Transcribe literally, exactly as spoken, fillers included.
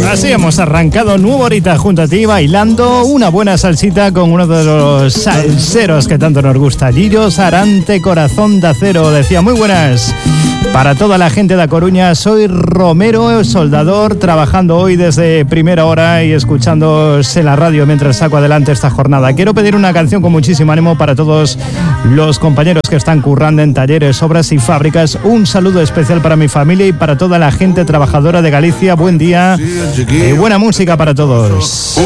Así hemos arrancado nueva horita junto a ti, bailando una buena salsita con uno de los salseros que tanto nos gusta, Gillo Sarante, Corazón de Acero. Decía, muy buenas para toda la gente de A Coruña. Soy Romero, soldador, trabajando hoy desde primera hora y escuchándose la radio mientras saco adelante esta jornada. Quiero pedir una canción con muchísimo ánimo para todos los compañeros que están currando en talleres, obras y fábricas. Un saludo especial para mi familia y para toda la gente trabajadora de Galicia. Buen día y buena música para todos.